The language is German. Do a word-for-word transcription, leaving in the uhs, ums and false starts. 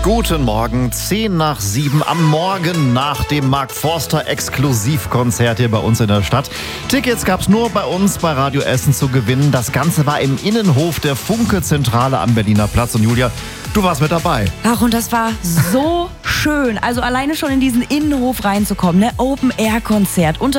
Guten Morgen, zehn nach sieben am Morgen nach dem Mark Forster Exklusivkonzert hier bei uns in der Stadt. Tickets gab's nur bei uns bei Radio Essen zu gewinnen. Das Ganze war im Innenhof der Funke-Zentrale am Berliner Platz. Und Julia, du warst mit dabei. Ach, und das war so schön. Also alleine schon in diesen Innenhof reinzukommen, ne? Open-Air-Konzert.